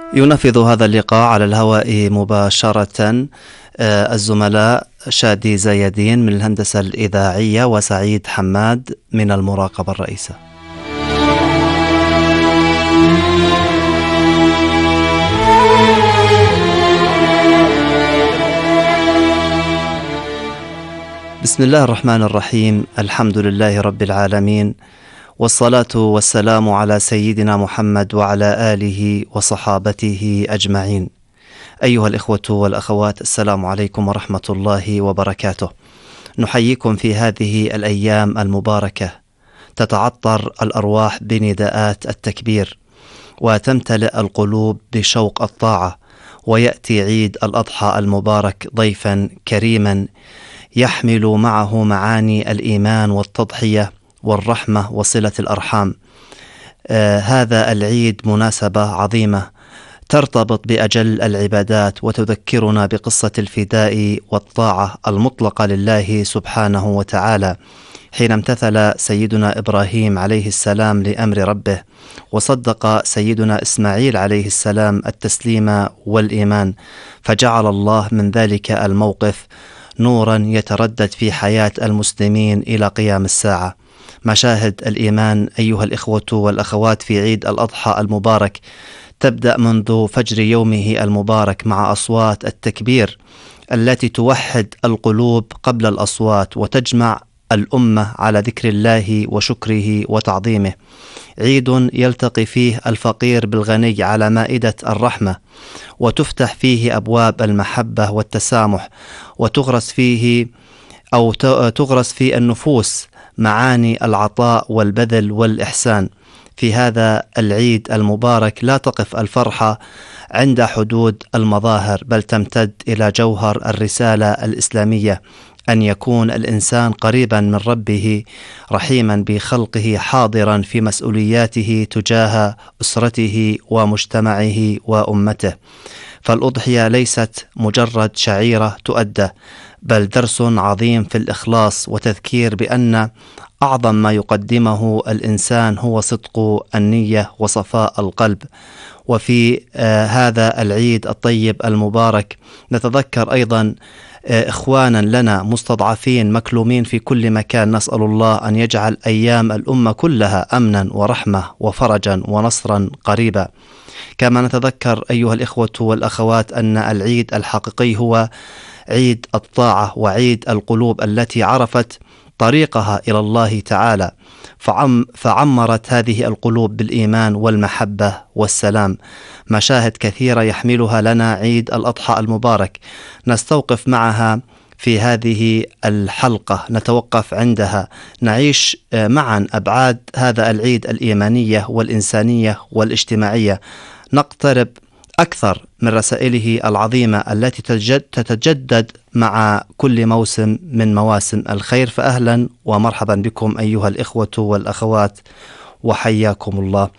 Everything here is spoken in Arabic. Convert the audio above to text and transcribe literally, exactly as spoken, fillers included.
ينفذ هذا اللقاء على الهواء مباشرة الزملاء شادي زيدين من الهندسة الإذاعية وسعيد حماد من المراقبة الرئيسة. بسم الله الرحمن الرحيم، الحمد لله رب العالمين، والصلاة والسلام على سيدنا محمد وعلى آله وصحابته أجمعين. أيها الإخوة والأخوات، السلام عليكم ورحمة الله وبركاته. نحييكم في هذه الأيام المباركة، تتعطر الأرواح بنداءات التكبير وتمتلئ القلوب بشوق الطاعة، ويأتي عيد الأضحى المبارك ضيفا كريما يحمل معه معاني الإيمان والتضحية والرحمة وصلة الأرحام. آه هذا العيد مناسبة عظيمة ترتبط بأجل العبادات وتذكرنا بقصة الفداء والطاعة المطلقة لله سبحانه وتعالى، حين امتثل سيدنا إبراهيم عليه السلام لأمر ربه، وصدق سيدنا إسماعيل عليه السلام التسليم والإيمان، فجعل الله من ذلك الموقف نورا يتردد في حياة المسلمين إلى قيام الساعة. مشاهد الإيمان أيها الإخوة والأخوات في عيد الأضحى المبارك تبدأ منذ فجر يومه المبارك مع أصوات التكبير التي توحد القلوب قبل الأصوات وتجمع الأمة على ذكر الله وشكره وتعظيمه. عيد يلتقي فيه الفقير بالغني على مائدة الرحمة، وتفتح فيه أبواب المحبة والتسامح، وتغرس فيه أو تغرس في النفوس معاني العطاء والبذل والإحسان. في هذا العيد المبارك لا تقف الفرحة عند حدود المظاهر، بل تمتد إلى جوهر الرسالة الإسلامية، أن يكون الإنسان قريبا من ربه، رحيما بخلقه، حاضرا في مسؤولياته تجاه أسرته ومجتمعه وأمته. فالأضحية ليست مجرد شعيرة تؤدى، بل درس عظيم في الإخلاص وتذكير بأن أعظم ما يقدمه الإنسان هو صدق النية وصفاء القلب. وفي آه هذا العيد الطيب المبارك نتذكر أيضا آه إخوانا لنا مستضعفين مكلومين في كل مكان، نسأل الله أن يجعل أيام الأمة كلها أمنا ورحمة وفرجا ونصرا قريبا. كما نتذكر أيها الإخوة والأخوات أن العيد الحقيقي هو عيد الطاعة وعيد القلوب التي عرفت طريقها إلى الله تعالى، فعم فعمرت هذه القلوب بالإيمان والمحبة والسلام. مشاهد كثيرة يحملها لنا عيد الأضحى المبارك، نستوقف معها في هذه الحلقة، نتوقف عندها، نعيش معا أبعاد هذا العيد الإيمانية والإنسانية والاجتماعية، نقترب أكثر من رسائله العظيمة التي تتجدد مع كل موسم من مواسم الخير. فأهلا ومرحبا بكم أيها الإخوة والأخوات، وحياكم الله.